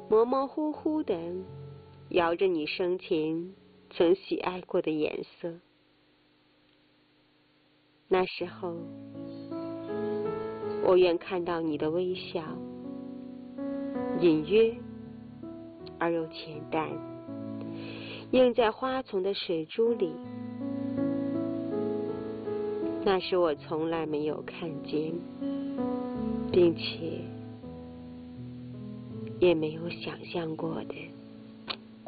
模模糊糊的摇着你生前曾喜爱过的颜色。那时候，我愿看到你的微笑，隐约而又浅淡，映在花丛的水珠里。那是我从来没有看见，并且也没有想象过的。